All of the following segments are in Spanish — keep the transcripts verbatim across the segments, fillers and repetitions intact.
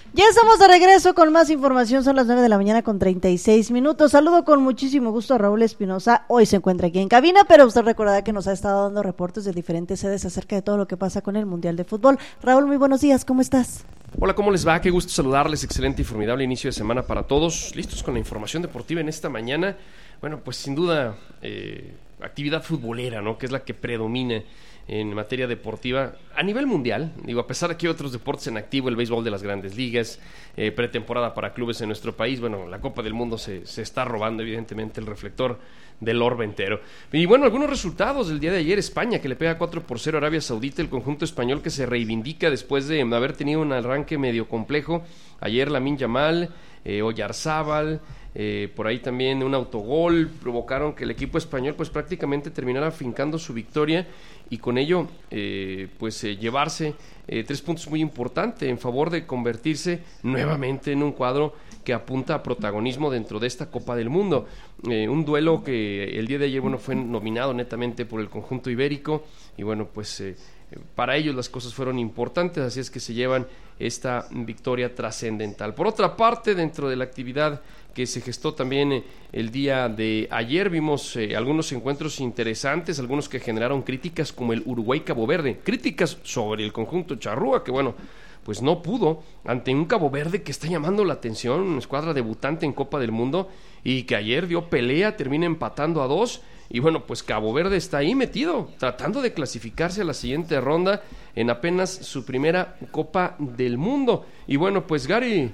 Ya estamos de regreso con más información, son las nueve de la mañana con treinta y seis minutos. Saludo con muchísimo gusto a Raúl Espinosa, hoy se encuentra aquí en cabina, pero usted recordará que nos ha estado dando reportes de diferentes sedes acerca de todo lo que pasa con el Mundial de Fútbol. Raúl, muy buenos días, ¿cómo estás? Hola, ¿cómo les va? Qué gusto saludarles, excelente y formidable inicio de semana para todos, listos con la información deportiva en esta mañana. Bueno, pues sin duda, eh, actividad futbolera, ¿no? Que es la que predomina en materia deportiva a nivel mundial. Digo, a pesar de que hay otros deportes en activo, el béisbol de las grandes ligas, eh, pretemporada para clubes en nuestro país, bueno, la Copa del Mundo se, se está robando evidentemente el reflector del orbe entero. Y bueno, algunos resultados del día de ayer: España, que le pega cuatro por cero a Arabia Saudita, el conjunto español que se reivindica después de haber tenido un arranque medio complejo. Ayer Lamine Yamal, eh, Oyarzábal, Eh, por ahí también un autogol provocaron que el equipo español pues prácticamente terminara fincando su victoria y con ello eh, pues eh, llevarse eh, tres puntos muy importantes en favor de convertirse nuevamente en un cuadro que apunta a protagonismo dentro de esta Copa del Mundo. Eh, un duelo que el día de ayer bueno fue nominado netamente por el conjunto ibérico y bueno pues eh, para ellos las cosas fueron importantes, así es que se llevan esta victoria trascendental. Por otra parte, dentro de la actividad que se gestó también eh, el día de ayer, vimos eh, algunos encuentros interesantes, algunos que generaron críticas, como el Uruguay-Cabo Verde, críticas sobre el conjunto charrúa, que bueno, pues no pudo ante un Cabo Verde que está llamando la atención, una escuadra debutante en Copa del Mundo y que ayer dio pelea, termina empatando a dos. Y bueno, pues Cabo Verde está ahí metido, tratando de clasificarse a la siguiente ronda en apenas su primera Copa del Mundo. Y bueno, pues Gary,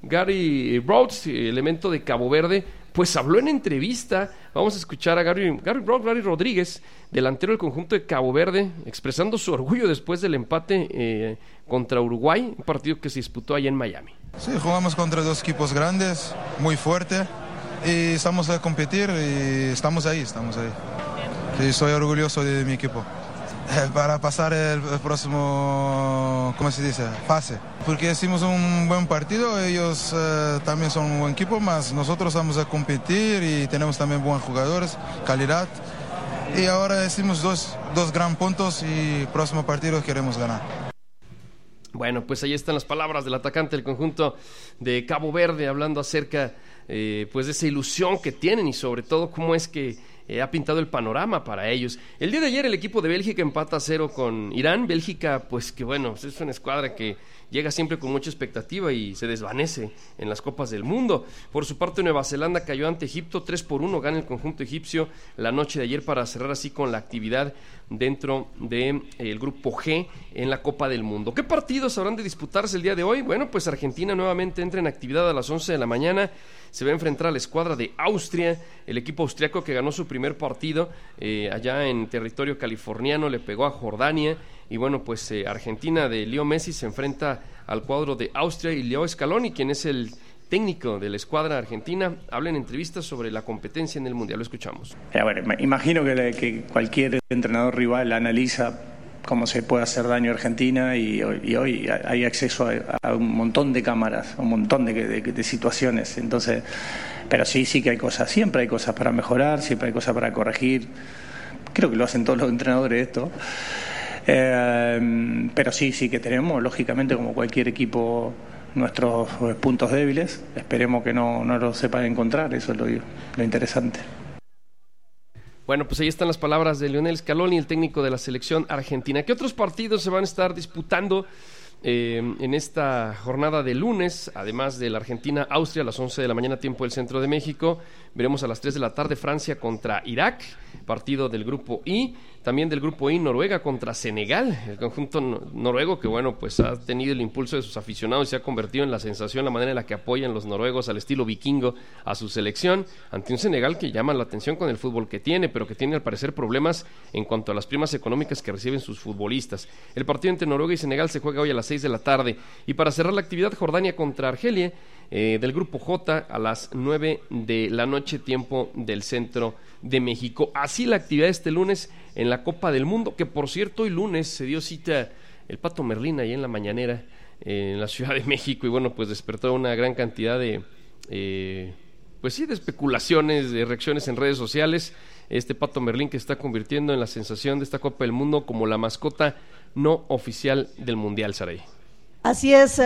Gary Rhodes, elemento de Cabo Verde, pues habló en entrevista. Vamos a escuchar a Gary, Gary Rhodes, Gary Rodríguez, delantero del conjunto de Cabo Verde, expresando su orgullo después del empate eh, contra Uruguay, un partido que se disputó allá en Miami. Sí, jugamos contra dos equipos grandes, muy fuertes. Y estamos a competir y estamos ahí, estamos ahí. Sí, estoy orgulloso de mi equipo. Eh, para pasar el, el próximo, ¿cómo se dice? Fase. Porque hicimos un buen partido, ellos eh, también son un buen equipo, más nosotros vamos a competir y tenemos también buenos jugadores, calidad. Y ahora hicimos dos, dos gran puntos y próximo partido queremos ganar. Bueno, pues ahí están las palabras del atacante del conjunto de Cabo Verde, hablando acerca eh, pues de esa ilusión que tienen y sobre todo cómo es que eh, ha pintado el panorama para ellos. El día de ayer el equipo de Bélgica empata a cero con Irán. Bélgica, pues que bueno, es una escuadra que llega siempre con mucha expectativa y se desvanece en las Copas del Mundo. Por su parte, Nueva Zelanda cayó ante Egipto, tres por uno gana el conjunto egipcio la noche de ayer para cerrar así con la actividad dentro del de, eh, grupo G en la Copa del Mundo. ¿Qué partidos habrán de disputarse el día de hoy? Bueno, pues Argentina nuevamente entra en actividad a las once de la mañana, se va a enfrentar a la escuadra de Austria, el equipo austriaco que ganó su primer partido eh, allá en territorio californiano, le pegó a Jordania. Y bueno, pues eh, Argentina de Leo Messi se enfrenta al cuadro de Austria y Leo Scaloni, quien es el técnico de la escuadra argentina, habla en entrevistas sobre la competencia en el Mundial. Lo escuchamos. Eh, bueno, imagino que, que cualquier entrenador rival analiza cómo se puede hacer daño a Argentina y, y hoy hay acceso a, a un montón de cámaras, a un montón de, de, de situaciones. Entonces, pero sí, sí que hay cosas, siempre hay cosas para mejorar, siempre hay cosas para corregir. Creo que lo hacen todos los entrenadores esto. Eh, pero sí, sí que tenemos, lógicamente, como cualquier equipo, nuestros puntos débiles. Esperemos que no, no los sepan encontrar, eso es lo, lo interesante. Bueno, pues ahí están las palabras de Lionel Scaloni, el técnico de la selección argentina. ¿Qué otros partidos se van a estar disputando eh, en esta jornada de lunes? Además de la Argentina-Austria a las once de la mañana, tiempo del centro de México. Veremos a las tres de la tarde Francia contra Irak, partido del grupo I. También del grupo I, Noruega contra Senegal, el conjunto noruego que bueno, pues ha tenido el impulso de sus aficionados y se ha convertido en la sensación, la manera en la que apoyan los noruegos al estilo vikingo a su selección, ante un Senegal que llama la atención con el fútbol que tiene, pero que tiene al parecer problemas en cuanto a las primas económicas que reciben sus futbolistas. El partido entre Noruega y Senegal se juega hoy a las seis de la tarde. Y para cerrar la actividad, Jordania contra Argelia, eh, del grupo J, a las nueve de la noche, tiempo del centro de México. Así la actividad este lunes en la Copa del Mundo, que por cierto hoy lunes se dio cita el Pato Merlín ahí en la mañanera eh, en la Ciudad de México y bueno, pues despertó una gran cantidad de eh, pues sí, de especulaciones, de reacciones en redes sociales. Este Pato Merlín que se está convirtiendo en la sensación de esta Copa del Mundo como la mascota no oficial del Mundial, Saray. Así es.